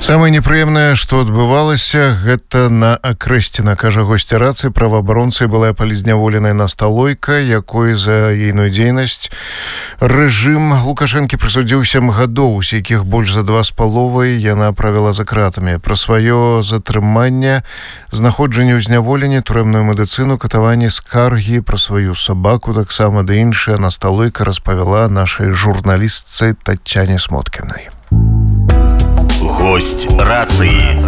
Самае непрыемнае, што адбывалася, гэта на Акрэсціна, кажа госця рацыі, праваабаронцы была палізняволеная Насталойка, якой за ейную дзейнасць рэжым Лукашэнкі прысудзіў 7 гадоў, з якіх больш за 2,5 яна правяла за кратамі. Пра сваё затрыманне, знаходжанне ў зняволенні, турэмную медыцыну, катаванні, скаргі, пра сваю сабаку, таксама да іншая Насталойка распавяла нашай журналістцы Таццяне Смоткінай. Гость рацыі.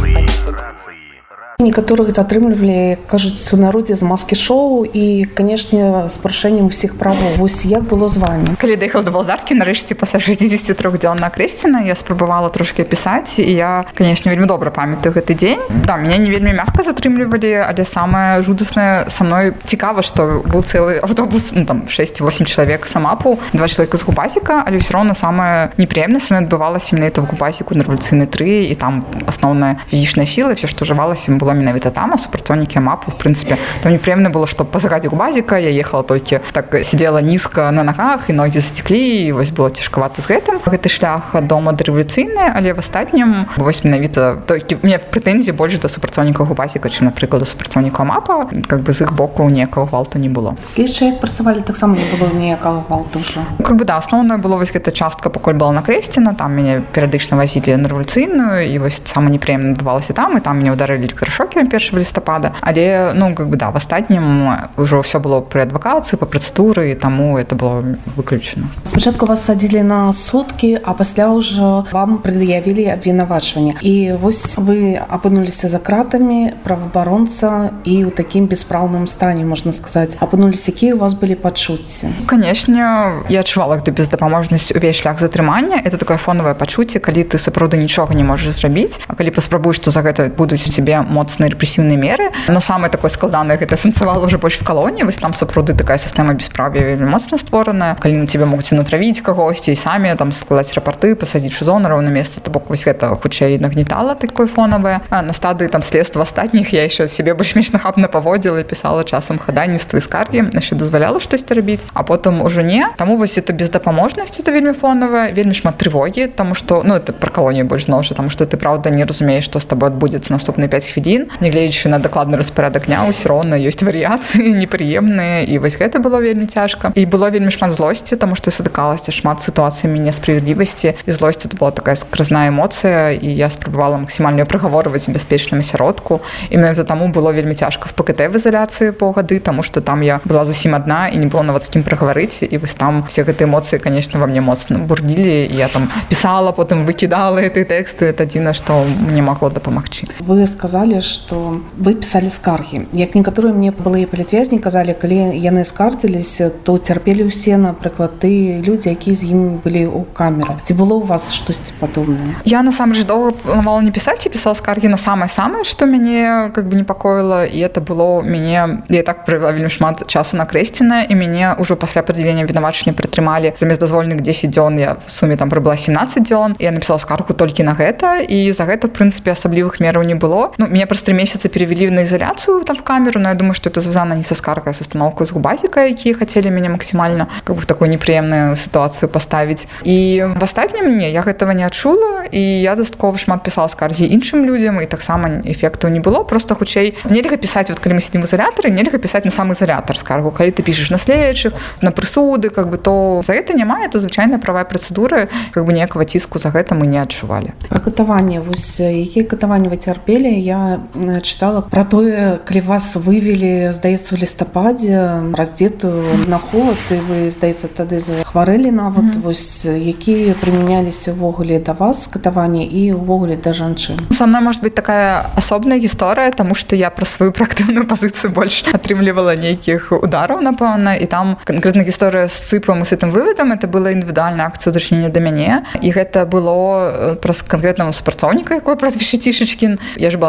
Некаторых затрымлівалі, кажуць, у народзе з маскі-шоу і, канешне, з парушэннем усіх правоў. Вось як было з вами? Калі даехала до Валдаркі, нарэшце пасля 63 дзён на Акрэсціна, я спрабавала трошкі апісаць, і я, канешне, вельмі добра памятаю гэты дзень. Да, мяне не вельмі мякка затрымлівалі, але самае жудаснае са мной цікава, што быў цэлы аўтобус, там 6-8 чалавек самапу, 2 чалавека з Губазіка, але ўсё роўна самае непрыемнае са мной адбывалася менавіта в Губазіку на рэвалюцыйнай 3, і там асноўная фізічная сіла, все, што жывалася, было менавіта там, а супрацоўнікі МАПу, в прынцыпе, там непрыемна было, што па загадзе Губазіка я ехала толькі, так сидела нізка на нагах, і ногі зацеклі, і вось было цяжкавата з гэтым. Гэты шлях ад дома да рэвалюцыйнай, але в астатнім, вось менавіта, толькі мне прэтэнзій больш да супрацоўнікаў Губазіка, чым, напрыклад, да супрацоўнікаў МАПа, как бы з іх боку ніякага гвалту не было. Следчыя, як працавалі, таксама не было ніякага гвалту ўжо? Как бы, да, асноўная было вось гэта частка, пакуль была на Акрэсціна, там мяне перыядычна вазілі на рэвалюцыйную, і вось сама непрыемна адбывалася там, і там мяне ўдарылі электрошокерам 1 лістапада, але, ну, как бы, да, в астатнім ўжо ўсё было пры адвакацыі, па працэдуры, таму это было выключана. Спачатку вас садзілі на суткі, а пасля ўжо вам прад'явілі абвінавачванне. І вось вы апынуліся за кратамі, праваабаронца, і ў такім беспраўным стане, можна сказаць. Апынуліся, якія у вас былі пачуцці? Канешне, я адчувала гэту бездапаможнасць увесь шлях затрымання. Это такое фонавае пачуцце, калі ты сапраўды нічога не можаш зрабіць, а калі паспрабуеш, што за гэта будуць у цябе моцныя рэпрэсіўныя меры. Но самае такое складанае гэта сэнсавала ўжо больш в калоніі. Вось там сапраўды такая сістэма бесправ'я вельмі моцна створаная. Калі на цябе могуць натравіць кагосьці і самі там складаць рапарты, пасадзіць у зону роўна месца, то бок вось гэта хутчэй нагнетала такое фонавае. На стадыі там следства астатніх я яшчэ сябе больш-менш нахабна паводзіла і пісала часам хадайніцтвы і скаргі, яшчэ дазваляла штосьці рабіць, а потым ужо не. Таму вось это бездапаможнасць, это вельмі фонавая, вельмі шмат трывогі, таму што, ну, это пра калонію больш зноў жа, таму што ты праўда не разумееш, што з табой адбудзецца наступныя 5 хвілін, нягледзячы на дакладны распарадак дня, ўсё роўна ёсць варыяцыі непрыемныя, і вось гэта было вельмі цяжка. І было вельмі шмат злосці, таму што сутыкалася шмат сітуацыямі несправядлівасці, і злосць это была такая скразная эмоцыя, і я спрабавала максімальна прыгаворваць у бяспечным асяродку. І менавіта таму было вельмі цяжка в ПКТ в изоляцыі паўгады, таму што там я была зусім адна і не было нават з кім прагаварыць, і вось там все гэтыя эмоцыі, конечно, во мне моцна бурдзілі, і я там пісала, потым выкідала гэтыя тэксты, это адзінае, што мне магло дапамагчы. Вы сказалі, што вы пісалі скаргі. Як некаторыя мне былыя палітвязні казалі, калі яны скардзіліся, то цярпелі ўсе, напрыклад, ты людзі, якія з ім былі ў камеры. Ці было ў вас штосьці падобнае? Я насамрэч доўга планавала не пісаць, і пісала скаргі на самае-самае, што мяне как бы непакоіла, і это было мяне, я так правяла вельмі шмат часу на Акрэсціна, і мяне ўжо пасля прад'яўлення абвінавачання прытрымалі замест дазволеных 10 дзён, я в суме там прыбыла 17 дзён, і я напісала скаргу толькі на гэта, і за гэта, в прынцыпе, асаблівых мераў не было. Ну, мяне праз 3 месяцы перевели на изоляцию там в камеру, но я думаю, что это связано не со скаргой, а с установкой с Губазіка, якія хотели меня максимально как бы в такую неприемную ситуацию поставить. И в остальном не, я гэтага не адчула, и я дастаткова шмат писала скаргі іншым людям, и таксама эффекту не было, просто хутчэй нельга писать, вот калі мы сидим в изоляторе, нельга писать на сам изолятор скаргу, калі ты пишешь на следующих, на прысуды, как бы, то за это няма, это звычайная правая процедура, как бы ніякага ціску за гэта мы не адчувалі. Про катаванне, вось якія катаванні вы цярпелі, я читала про тое, калі вас вывели, здаецца, у лістападзе раздетую на холад, і вы, здаецца, тады захварэлі нават, вось якія прымяняліся ўвогуле да вас катаванні і ўвогуле да жанчын? Со мной может быть такая асобная гісторыя, таму што я пра сваю праактыўную пазіцыю больш атрымлівала нейкіх удараў, напэўна, і там канкрэтна гісторыя з цыпам і з гэтым вывадам, это была індывідуальная акцыя ўдачынення да мяне, і гэта было праз канкрэтнага супрацоўніка, якой праз Вішыцішачкін. Я ж была 30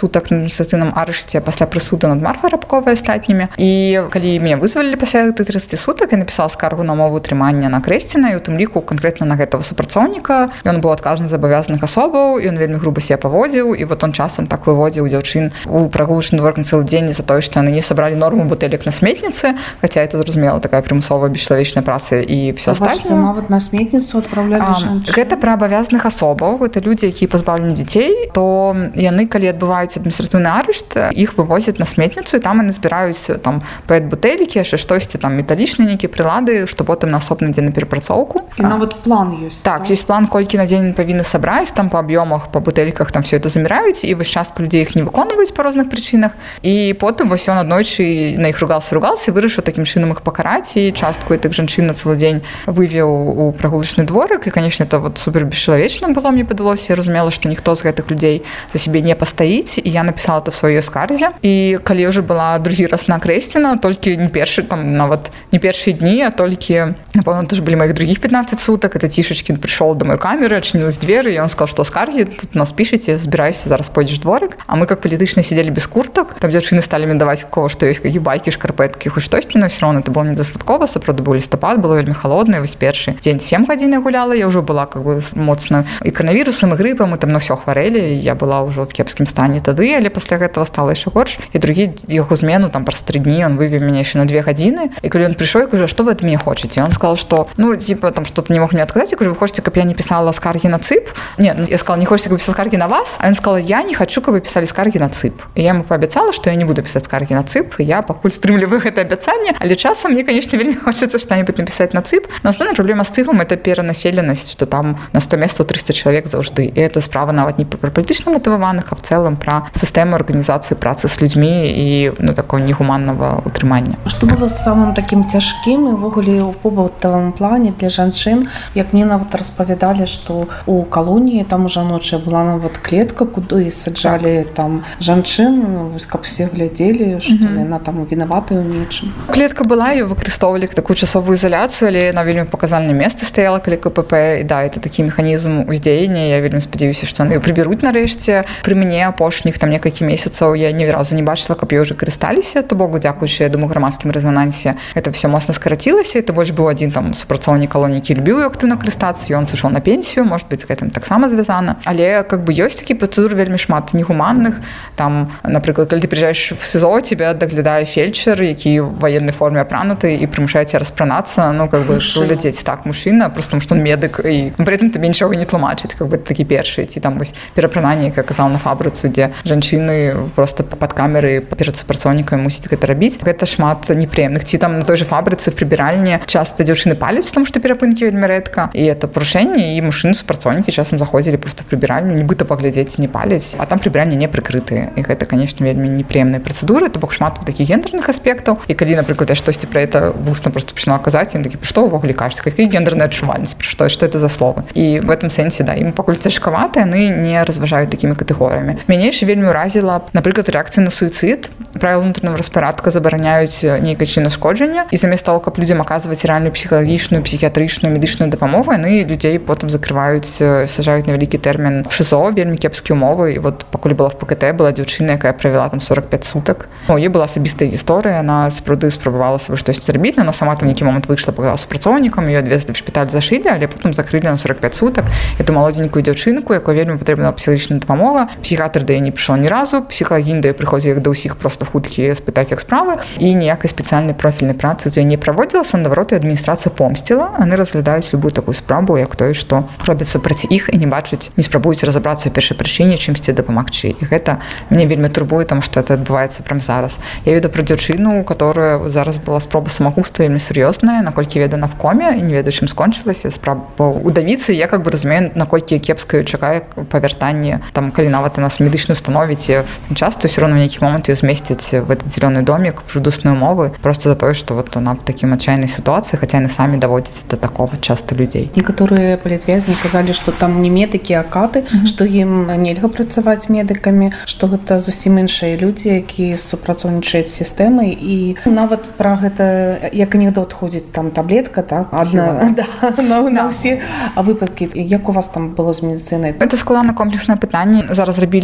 сутак на адміністрацыйным арышце пасля прысуду над Марфай Рабковай астатнімі. І калі мяне вызвалілі пасля 30 сутак, я напісала скаргу на умову утрымання на Крэсціна, і у тым ліку канкрэтна на гэтага супрацоўніка. Ён быў адказаны за абавязаных асобаў, і ён вельмі груба себе паводзіў, і вот он часам так выводзіў дзяўчын у прагулачны двор на цэлы дзень за тое, што яны не сабралі норму бутэлек на сметніцы, хаця это зразумела такая прымусовая бесчалавечная праца і все астатняе. Нават на сметніцу адпраўлялі жанчын. Гэта пра абавязаных асобаў, гэта людзі, якія пазбаўлены дзяцей, то яны, калі адбываюць адміністратыўны арышт, іх вывозяць на сметніцу, і там яны збіраюць там пэт-бутэлікі, яшчэ штосьці там металічныя нейкія прылады, што потым на асобны дзень на перапрацоўку. І нават план ёсць. Так, ёсць план, колькі на дзень павінны сабраць, там па аб'ёмах, па бутэльках там все это заміраюць, і вось частка людзей іх не выконваюць па розных прычынах. І потым вось ён аднойчы на іх ругался і вырашыў такім чынам іх пакараць, і частку гэтых жанчын на цэлы дзень вывеў у прагулачны дворык. І, канешне, это вот супер бесчалавечна было, мне падалося. Я разумела, што ніхто з гэтых людзей за сябе не пастаіць, і я напісала это ў сваёй скарзе. І калі ўжо была другі раз на Крэсціна, толькі не першы, там нават не першыя дні, а толькі, напэўна, это ж былі моих других 15 суток, это Цішачкін прыйшоў да маёй камеры, адчынілась дзверы, і ён сказал, што скаргі, тут нас пішаце, збіраешся, зараз пойдзеш дворык. А мы, как палітычна, сидели без куртак, там дзяўчыны сталі мне даваць кого, што ёсць, какие байкі, шкарпэткі, хоць штосьці, но все равно это было недастаткова, сапраўды быў лістапад, было вельмі халодна, вось першы дзень 7 гадзін я гуляла, я ўжо была как бы моцна і коронавірусам, і грыпам, і там на ўсё хварэлі, я была ўжо в кепскім стане тады, але пасля гэтага стала яшчэ горш. І другі яго змену, там праз 3 дні он вывеў мяне яшчэ на 2 гадзіны, і калі ён прыйшоў, я кажу, што вы ад мяне хочаце? Он сказал, што, ну, типа, там что-то не мог мне адказаць, я кажу, вы хочаце, каб я не пісала скаргі на ЦИП? Нет, я сказала, не хочаце, каб я пісала скаргі на вас? А ён сказал, я не хочу, каб вы пісалі скаргі на ЦИП. І я ему паабяцала, што я не буду пісаць скаргі на ЦИП, я пакуль стрымліваю гэта абяцанне, але часам мне, конечно, вельмі хочацца што-небудзь напісаць на ЦИП. Но основная праблема з ЦИПам это перанаселенасць, што там на 100 месцаў 300 чалавек заўжды. І это справа нават не пра палітычна матываваных, а в цэлым пра сістэму арганізацыі працы з людзьмі і такого негуманнага утрымання. Што было самым такім цяжкім і ўвогуле ў побытавым плане для жанчын, як мне нават распавядалі, што у калоніі там у жаночай была нават клетка, куды саджалі там жанчын, каб усе глядзелі, што яна там вінаватая ў нечым. Клетка была, ее выкарыстоўвалі такую часовую ізаляцыю, але на вельмі паказальным месцы стаяла каля КПП. І да, это такі механізм уздзеяння. Я вельмі спадзяюся, што яны прыбяруць нарэшце. Пры мне апошніх там некалькі месяцаў я ні разу не бачыла, каб ёй уже карысталіся. То бок, дзякуючы, я думаю, грамадскім рэзанансе это все моцна скарацілася. Это больш быў адзін там супрацоўнік калоніі, які любіў актыўна карыстацца. Ён сышоў на пенсію, может быть, з гэтым таксама звязана. Але как бы ёсць такі працэдур вельмі шмат негуманных. Там, напрыклад, калі ты приезжаешь в СИЗО, тебя доглядае фельдшер, які в военной форме апрануты і прымушае цябе распранацца, ну как бы глядзець так мужчына, просто потому что он медык, і при этом тебе нічога не тлумачыць, как бы такі першы, ці там вось перапрананне, як я казала на фабрыцы, дзе жанчыны просто пад камеры перад супрацоўнікамі мусіць гэта рабіць. Гэта шмат непрыемных. Ці там на той же фабрыцы в прыбіральні часто дзяўчыны паляць, тому што перапынкі вельмі рэдка, і это парушэнне, і мужчыны супрацоўнікі часам заходзілі просто в прыбіральню, нібыта паглядзець, не паляць, а там прыбіральні не прыкрытыя. І гэта, конечно, вельмі непрыемныя працэдуры, то бок шмат такіх гендерных аспектаў. І калі, напрыклад, я штосьці пра это вусна просто пачынала казаць, ён такі, што ўвогуле кажаце, какие гендерная адчувальнасць, што это за словы. І в этом сэнсе, да, ім пакуль цяжкавата, яны не разважаюць такімі катэгорыямі. Мяне яшчэ вельмі ўразіла, напрыклад, рэакцыя на суіцыд. Правілы ўнутранага распарадка забараняюць нейкае нашкоджання, і замест таго, каб людзям аказваць рэальную псіхалагічную, псіхіятрычную, медычную дапамогу, яны людзей потым закрываюць, сажаюць на вялікі тэрмін в ШИЗО, вельмі кепскія умовы. І вот пакуль была в ПКТ, была дзяўчына, якая правяла там 45 сутак. У яе была асабістая гісторыя, яна сапраўды спрабавала сабе штосьці зрабіць, но сама там нейкі момант выйшла, паказала супрацоўнікам, ее адвезлі в шпіталь, зашылі, але потым закрылі на 45 сутак. Эту маладзенькую дзяўчынку, якой вельмі патрэбна псіхалагічная дапамога. Псіхіатр да яе не прыйшоў ні разу, псіхалагінь да яе прыходзіў як да ўсіх просто хуткі спытаць, як справы, і ніякай спецыяльнай профільнай працы з ёй не праводзілася. Наадварот, і адміністрацыя помсціла. Яны разглядаюць любую такую спрабу, як тое, што робяць супраць іх, і не бачуць, не спрабуюць разабрацца ў першай прычыне, чымсьці дапамагчы. І гэта мяне вельмі турбуе, таму што это адбываецца прямо зараз. Я ведаю пра дзяўчыну, которая зараз была спроба самагубства вельмі сур'ёзная, наколькі ведаю, на в коме, і не ведаю, чым скончылася справа удавіцца. Я как бы разумею, наколькі кепска чакае павяртанне, там калі нават нас медычную установіць, часто все равно в нейкі момант ее змесцяць в этот зеленый домик, в жудосныя умовы, просто за тое, што вот она в такім адчайнай сітуацыі, хаця яны самі даводзяць да такого часто людзей. Некаторыя палітвязні казалі, што там не медыкі, а каты, што ім нельга працаваць медыкамі, што гэта зусім іншыя людзі, якія супрацоўнічаюць з сістэмай. І нават пра гэта як анекдот ходзіць, там таблетка, так, адна, на ўсе выпадкі. Як у вас там было з медыцынай? Это складана комплексное пытанне. Зараз зрабілі вельмі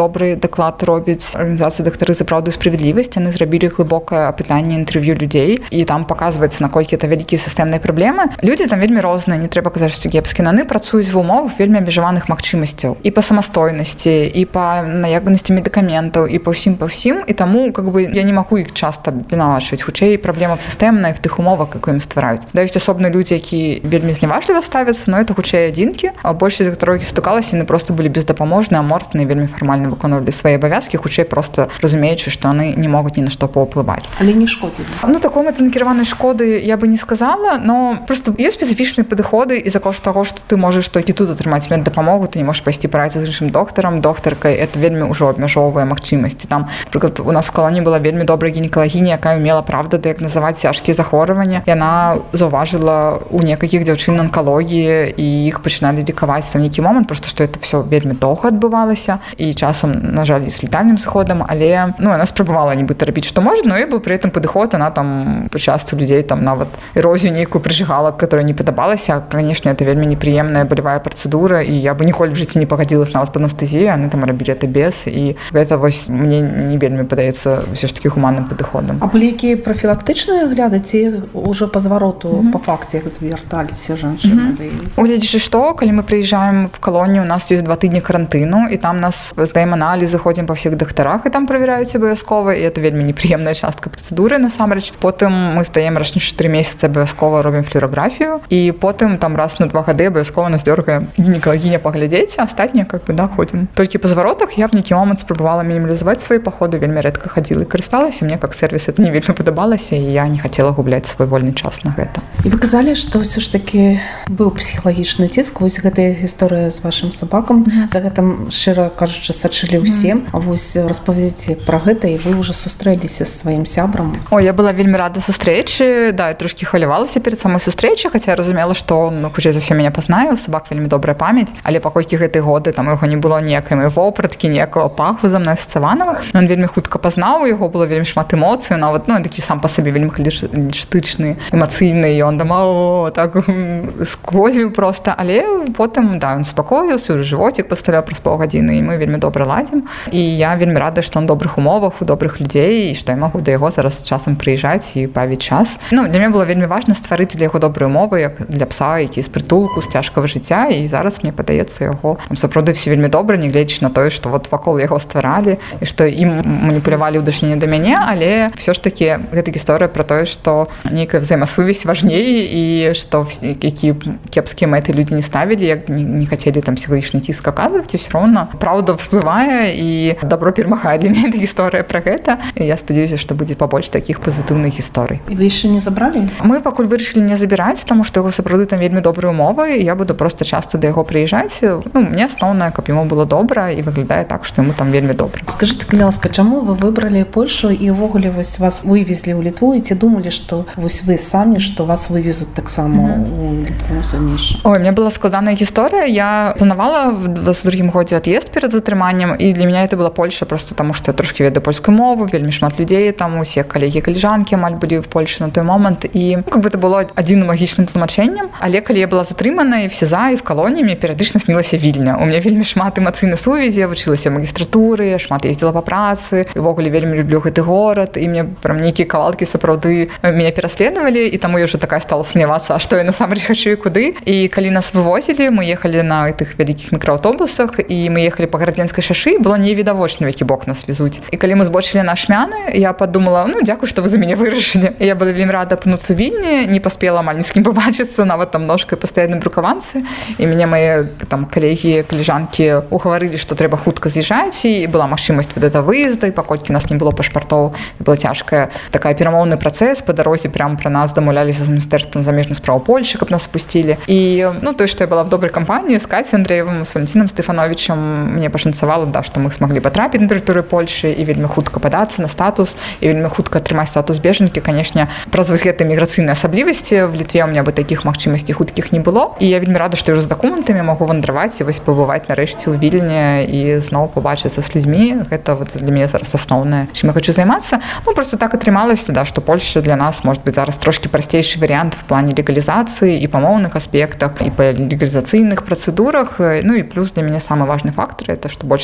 добры даклад робіць арганізацыя «Дактары за праўду і справядлівасць». Яны зрабілі глыбокае апытанне, інтэрв'ю людзей, і там паказваецца, наколькі это вялікія сістэмныя праблемы. Людзі там вельмі розныя, не трэба казаць, што кепскія, яны працуюць в умовах вельмі абмежаваных магчымасцяў і па самастойнасці, і па наявнасці медыкаментаў, і па ўсім, і таму я не магу іх часта вінавачваць. Хутчэй праблема сістэмная в тых умовах, якія ім ствараюць. Да, ёсць асобныя людзі, які вельмі зневажліва ставяцца, но это хутчэй адзінкі. Большасць дактароў, які стукалася, яны проста былі бездапаможныя, аморфныя, вельмі фармальна выконвалі свае абавязкі, хутчэй проста разумеючы, што яны не могуць ні на што паўплываць. Але не шкодзілі. Такой мэтанакіраванай шкоды я бы не сказала, но просто ёсць спецыфічныя падыходы, і за кошт таго, што ты можаш толькі тут атрымаць меддапамогу, ты не можаш пайсці параіцца з іншым доктарам, доктаркай, это вельмі ўжо абмяжоўвае магчымасці. Там, напрыклад, у нас в калоніі была вельмі добрая гінекалагіня, якая умела, правда, дыягназаваць цяжкія захворванні. Яна заўважыла у некалькіх дзяўчын онкалогіі, і іх пачыналі лікаваць там нейкі момант, просто што это все вельмі доўга адбывалася, і часам, на жаль, з летальным сыходам, але яна спрабавала нібыта рабіць, што можа, но і быў пры этом падыход, яна там часто людзей там нават эрозію нейкую прыжыгала, которая не падабалася. Конечно, это вельмі непрыемная болевая працэдура, і я бы ніколі в жыцці не пагадзілася нават пад анестэзіяй, яны там рабілі это без, і гэта мне не вельмі падаецца ўсё ж такі гуманным падыходам. А былі якія прафілактычныя агляды ці ўжо па звароту па факце як звярталіся жанчыны? Гледзячы што, калі мы прыязджаем в калонію, у нас ёсць 2 тыдні карантыну, і там нас здаем аналізы, ходзім па ўсіх дактарах, і там правяраюць абавязкова, і это вельмі непрыемная частка працэдуры насамрэч. Потым мы здаем раз на 4 месяцы абавязкова робім флюорографію, і потым там раз на 2 гады абавязкова нас дёргае гінекалагіня паглядзець, а астатнія ходзім. Толькі па зваротах я в нейкі момант спрабавала мінімалізаваць свае паходы, вельмі рэдка хадзіла і карысталася, мне как сервіс это не вельмі падабалася, і я не хацела губляць свой вольны час на гэта. І вы казалі, што ўсё ж такі быў псіхалагічны ціск, вось гэтая гісторыя з вашым сабакам, за гэтым, шчыра кажучы, сачылі ўсе. Вось распавядзіце пра гэта, і вы ўжо сустрэліся з сваім сябрам. Я была вельмі рада сустрэчы, да, я трошкі хвалявалася перад самой сустрэчай, хаця я разумела, што хутчэй за ўсё мяне пазнае, у сабак вельмі добрая памяць, але паколькі гэтыя годы там яго не было ніякай маёй вопраткі, ніякага паху за мной асацаванага, ён вельмі хутка пазнаў, у яго было вельмі шмат эмоцый, нават такі сам па сабе вельмі штычны, эмацыйны, і ён так сквозіў проста, але потым, да, ён спакоіўся, жывоцік пасталяў праз паўгадзіны, і мы вельмі добра ладзім, і я вельмі рада, што он добрых умовах, у добрых людзей, і што я магу да яго зараз часам прыязджаць і бавіць час. Для мяне было вельмі важна стварыць для яго добрыя умовы, як для пса, які з прытулку, з цяжкага жыцця, і зараз мне падаецца яго сапраўды все вельмі добра, нягледзячы на тое, што вакол яго стваралі, і што ім маніпулявалі ў дачыненні да мяне, але ўсё ж такі гэта гісторыя пра тое, што нейкая взаемасувязь важней, і што які кепскія мэты людзі не ставілі, як не хацелі там псіхалагічны ціск аказваць, і ўсё роўна праўда всплывае, і добро перамагае. Для мяне гісторыя пра гэта, і я спадзяюся, што будзе пабольш такіх пазітыўных гісторый. І вы яшчэ не забралі? Мы пакуль вырашылі не забіраць, таму што яго сапраўды там вельмі добрыя умовы, і я буду проста часта да яго прыязджаць. Мне асноўнае, каб яму было добра, і выглядае так, што яму там вельмі добра. Скажыце, калі ласка, чаму вы выбралі Польшу і ўвогуле вось вас вывезлі ў Літву, і ці думалі, што вось вы самі, што вас вывезуць таксама ў Літву замеж? Мне была складаная гісторыя. Я планавала в 22-м годзе ад'езд перад затрыманнем, і для мяне это была Польша просто таму, што я трошкі ведаю польскую мову, вельмі шмат людзей там, усе калегі-каліжанкі амаль былі в Польшы на той момант, і это было адзіным лагічным тлумачэннем. Але калі я была затрымана і в СІЗА, і в калоніі, мне перыядычна снілася Вільня. У мяне вельмі шмат эмацыйнай сувязі, я вучылася ў магістратуры, шмат ездзіла па працы, і ўвогуле вельмі люблю гэты горад, і мне прям нейкія кавалкі сапраўды мяне пераследавалі, і таму я ўжо такая стала сумнявацца, а што я насамрэч хачу і куды. І калі нас вывозілі, мы ехалі на тых вялікіх мікрааўтобусах, і мы ехалі па гарадзенскай шашы, было невідавочна, які бок нас везуць. І калі мы збочылі на Шмяны, я падумала, дзякуй, што вы за мяне вырашылі. Я была вельмі рада апынуцца ў Вільні, не паспела амаль ні з кім пабачыцца, нават там ножкай пастаяць на брукаванцы. І мяне мае там калегі, каліжанкі угаварылі, што трэба хутка з'язджаць, і была магчымасць да выезда, і паколькі у нас не было пашпартоў, была цяжкая такая перамоўны працэс, па дарозе прямо пра нас дамаўляліся з міністэрствам замежных спраў Польшы, каб нас спусцілі. І тое, што я была в добрай кампаніі з Кацей Андрэевым, з Валентинам Стефановичем, мне пашанцавала, што мы смаглі патрапіць на тэрыторыю Польшы і вельмі хутка падацца на статус, і вельмі хутка атрымаць статус бежанкі. Канешне, праз вось гэтыя міграцыйныя асаблівасці в Літве у меня бы такіх магчымасцей хуткіх не было. І я вельмі рада, што я ўжо з дакументамі магу вандраваць і вось пабываць нарэшце ў Вільні і зноў пабачыцца з людзьмі. Гэта для мяне зараз асноўнае, чым я хочу займацца. Просто так атрымалася, што Польша для нас может быть зараз трошки прасцейшы варыянт в плане легалізацыі і па моўных аспектах, і па легалізацыйных працэдурах. І плюс для мяне самы важны фактор, это што большая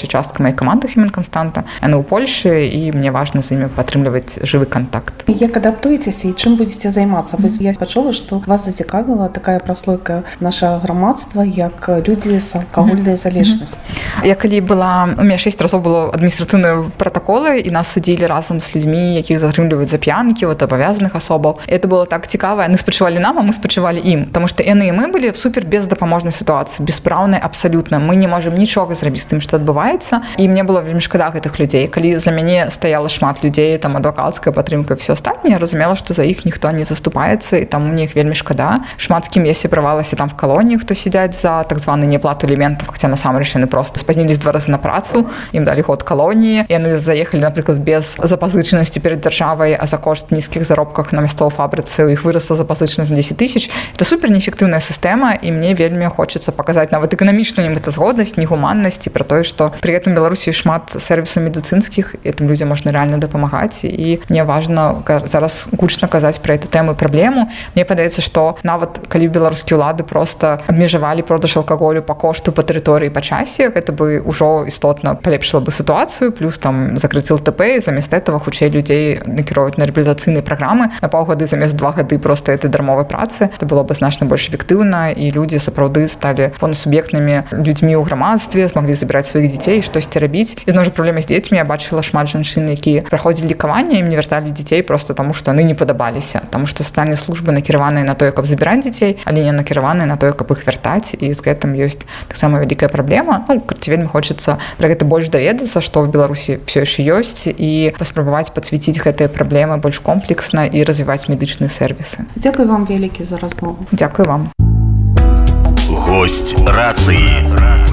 частка моей команды Human Constanta. Яны ў Польшы, і мне важна з імі падтрымліваць жывы контакт. Як адаптуецеся і чым будзеце займацца? Я пачула, што вас зацікавіла такая праслойка нашага грамадства, як людзі з алкагольнай залежнасці. Я калі была, у меня 6 разоў было адміністратыўныя пратаколы, і нас судзілі разам з людзьмі, якіх затрымліваюць за п'янкі, от абавязаных асобаў. Это было так цікава. Яны спачувалі нам, а мы спачувалі ім, таму што яны і мы былі в супер бездапаможнай сітуацыі, беспраўнай абсалютна. Мы не можам нічога зрабіць з тым, што адбываецца, і мне было вельмі шкада гэтых людзей. Калі за мяне стаяла шмат людзей, там адвакацкая падтрымка і все астатняе, я разумела, што за іх ніхто не заступаецца, і таму мне іх вельмі шкада. Шмат з кім я сябравалася там в калоніі, хто сядзяць за так званы неплату аліментаў, хаця насамрэч яны проста спазнілись 2 разы на працу, ім далі год калоніі. Яны заехалі, напрыклад, без запазычанасці перед дзяржавай, а за кошт нізкіх заробках на мясцовай фабрыцы, у іх вырасла запазычанасць на 10 000. Это супер неэфектыўная сістэма, і мне вельмі хочацца паказаць нават эканамічную немэтазгоднасць, негуманнасць і пра тое, што пры гэтым Беларусі шмат сервісаў медыцынскіх, і гэтым людзям можна рэальна дапамагаць, і мне важна зараз гучна казаць пра эту тэму і праблему. Мне падаецца, што нават калі беларускія ўлады проста абмежавалі продаж алкаголю па кошту, па тэрыторыі, па часе, гэта бы ўжо істотна палепшыла бы сітуацыю, плюс там закрыць ЛТП, і замест этого хутчэй людзей накіроўваць на рэабілітацыйныя праграмы на паўгады замест 2 гады проста этой дармовай працы. Это было бы значна больш эфектыўна, і людзі сапраўды сталі поўнасуб'ектнымі людзьмі ў грамадстве, змаглі забіраць сваіх дзяцей, штосьці рабіць. І зноў жа праблема з дзецьмі. Я бачыла шмат жанчын, якія праходзілі лекаванне, ім не вярталі дзяцей проста таму, што яны не падабаліся, таму што сацыяльныя службы накіраваныя на тое, каб забіраць дзяцей, але не накіраваныя на тое, каб іх вяртаць, і з гэтым ёсць таксама вялікая праблема. Вельмі хочацца пра гэта больш даведацца, што ў Беларусі все яшчэ ёсць, і паспрабаваць падсвяціць гэтыя праблемы больш комплексна і развіваць медычныя сервісы. Дзякуй вам вялікі за размову. Дзякуй вам. Госць рацыі.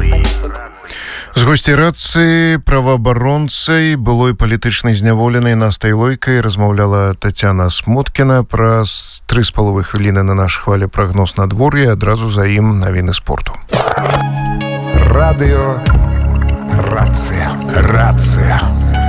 З госцей рацыі праваабаронцай, былой палітычнай зняволенай Настай Лойкай размаўляла Тацяна Смуткіна. Праз 3,5 хвіліны на нашай хвалі прагноз надвор'я, адразу за ім навіны спорту. Радыё Рацыя.